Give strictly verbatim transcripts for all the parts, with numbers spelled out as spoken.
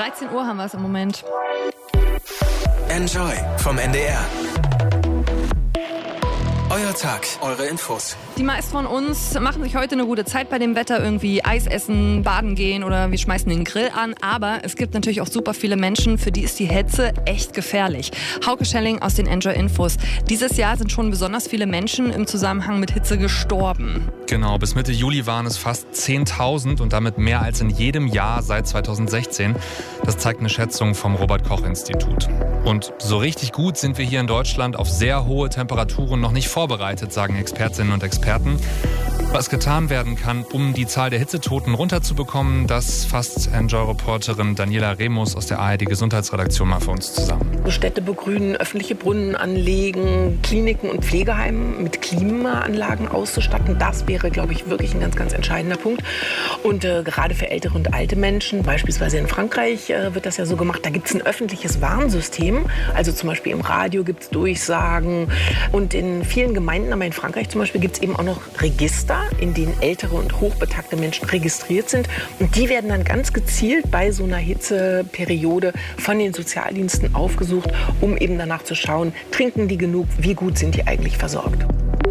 dreizehn Uhr haben wir es im Moment. Enjoy vom N D R. Euer Tag, eure Infos. Die meisten von uns machen sich heute eine gute Zeit bei dem Wetter, irgendwie Eis essen, baden gehen oder wir schmeißen den Grill an. Aber es gibt natürlich auch super viele Menschen, für die ist die Hitze echt gefährlich. Hauke Schelling aus den Enjoy Infos. Dieses Jahr sind schon besonders viele Menschen im Zusammenhang mit Hitze gestorben. Genau, bis Mitte Juli waren es fast zehntausend und damit mehr als in jedem Jahr seit zweitausendsechzehn. Das zeigt eine Schätzung vom Robert-Koch-Institut. Und so richtig gut sind wir hier in Deutschland auf sehr hohe Temperaturen noch nicht vorbereitet, sagen Expertinnen und Experten. Was getan werden kann, um die Zahl der Hitzetoten runterzubekommen, das fasst Enjoy-Reporterin Daniela Remus aus der A R D-Gesundheitsredaktion mal für uns zusammen. Städte begrünen, öffentliche Brunnen anlegen, Kliniken und Pflegeheimen mit Klimaanlagen auszustatten, das wäre, glaube ich, wirklich ein ganz, ganz entscheidender Punkt. Und äh, gerade für ältere und alte Menschen, beispielsweise in Frankreich äh, wird das ja so gemacht, da gibt es ein öffentliches Warnsystem, also zum Beispiel im Radio gibt es Durchsagen und in vielen Gemeinden, aber in Frankreich zum Beispiel gibt es eben auch noch Register, in denen ältere und hochbetagte Menschen registriert sind. Und die werden dann ganz gezielt bei so einer Hitzeperiode von den Sozialdiensten aufgesucht, um eben danach zu schauen, trinken die genug, wie gut sind die eigentlich versorgt.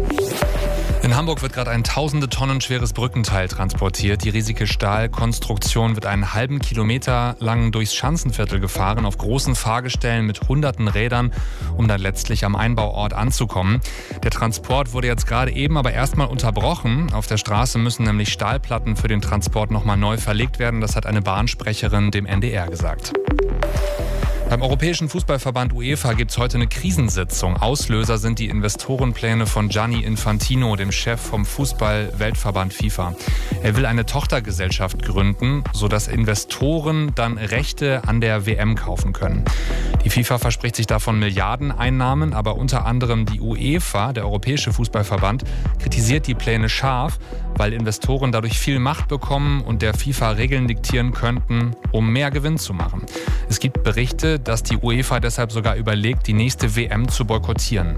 In Hamburg wird gerade ein tausende Tonnen schweres Brückenteil transportiert. Die riesige Stahlkonstruktion wird einen halben Kilometer lang durchs Schanzenviertel gefahren, auf großen Fahrgestellen mit hunderten Rädern, um dann letztlich am Einbauort anzukommen. Der Transport wurde jetzt gerade eben aber erstmal unterbrochen. Auf der Straße müssen nämlich Stahlplatten für den Transport nochmal neu verlegt werden. Das hat eine Bahnsprecherin dem N D R gesagt. Beim Europäischen Fußballverband UEFA gibt es heute eine Krisensitzung. Auslöser sind die Investorenpläne von Gianni Infantino, dem Chef vom Fußball-Weltverband FIFA. Er will eine Tochtergesellschaft gründen, sodass Investoren dann Rechte an der W M kaufen können. Die FIFA verspricht sich davon Milliardeneinnahmen, aber unter anderem die UEFA, der Europäische Fußballverband, kritisiert die Pläne scharf, weil Investoren dadurch viel Macht bekommen und der FIFA Regeln diktieren könnten, um mehr Gewinn zu machen. Es gibt Berichte, dass die UEFA deshalb sogar überlegt, die nächste W M zu boykottieren.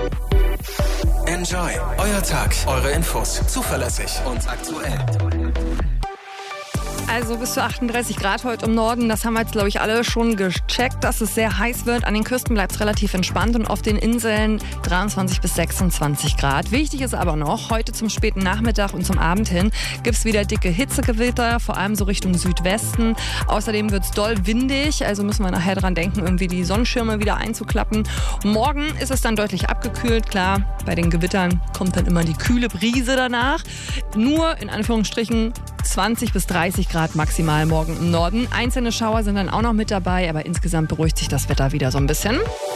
Enjoy, euer Tag, eure Infos, zuverlässig und aktuell. Also bis zu achtunddreißig Grad heute im Norden. Das haben wir jetzt, glaube ich, alle schon gecheckt, dass es sehr heiß wird. An den Küsten bleibt es relativ entspannt und auf den Inseln dreiundzwanzig bis sechsundzwanzig Grad. Wichtig ist aber noch, heute zum späten Nachmittag und zum Abend hin gibt es wieder dicke Hitzegewitter, vor allem so Richtung Südwesten. Außerdem wird es doll windig, also müssen wir nachher dran denken, irgendwie die Sonnenschirme wieder einzuklappen. Morgen ist es dann deutlich abgekühlt. Klar, bei den Gewittern kommt dann immer die kühle Brise danach. Nur in Anführungsstrichen zwanzig bis dreißig Grad maximal morgen im Norden. Einzelne Schauer sind dann auch noch mit dabei, aber insgesamt beruhigt sich das Wetter wieder so ein bisschen.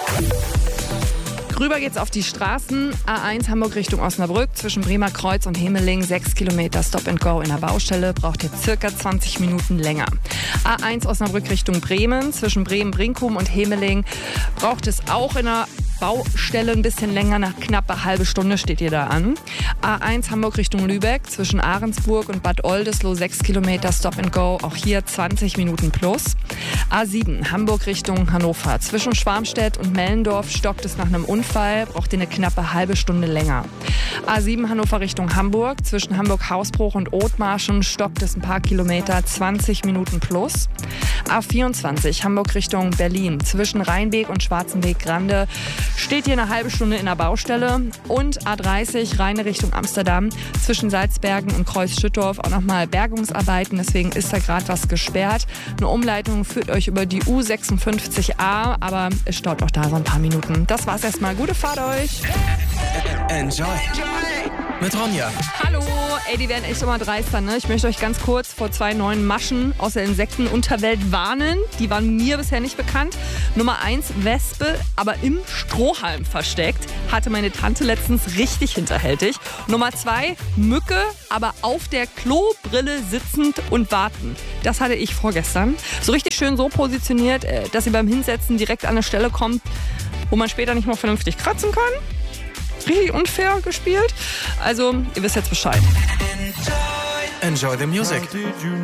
Rüber geht's auf die Straßen. A eins Hamburg Richtung Osnabrück zwischen Bremer Kreuz und Hemeling. sechs Kilometer Stop and Go in der Baustelle. Braucht ihr circa zwanzig Minuten länger. A eins Osnabrück Richtung Bremen zwischen Bremen-Brinkum und Hemeling. Braucht es auch in der Baustelle ein bisschen länger, nach knapp eine halbe Stunde steht ihr da an. A eins Hamburg Richtung Lübeck zwischen Ahrensburg und Bad Oldesloe sechs Kilometer Stop and Go, auch hier zwanzig Minuten plus. A sieben Hamburg Richtung Hannover zwischen Schwarmstedt und Mellendorf stockt es nach einem Unfall, braucht ihr eine knappe halbe Stunde länger. A sieben Hannover Richtung Hamburg zwischen Hamburg-Hausbruch und Othmarschen stockt es ein paar Kilometer, zwanzig Minuten plus. A vierundzwanzig Hamburg Richtung Berlin zwischen Rheinbeek und Schwarzenbeek-Grande steht hier eine halbe Stunde in der Baustelle. Und A dreißig Rheine Richtung Amsterdam zwischen Salzbergen und Kreuz-Schüttorf auch nochmal Bergungsarbeiten, deswegen ist da gerade was gesperrt. Eine Umleitung führt euch über die U sechsundfünfzig A, aber es staut auch da so ein paar Minuten. Das war's erstmal. Gute Fahrt euch! Enjoy mit Ronja. Hallo! Ey, die werden echt immer dreister, ne? Ich möchte euch ganz kurz vor zwei neuen Maschen aus der Insektenunterwelt warnen. Die waren mir bisher nicht bekannt. Nummer eins, Wespe, aber im Strohhalm versteckt. Hatte meine Tante letztens richtig hinterhältig. Nummer zwei, Mücke, aber auf der Klobrille sitzend und warten. Das hatte ich vorgestern. So richtig schön so positioniert, dass sie beim Hinsetzen direkt an eine Stelle kommt, wo man später nicht mal vernünftig kratzen kann. Richtig unfair gespielt. Also, ihr wisst jetzt Bescheid. Enjoy the music.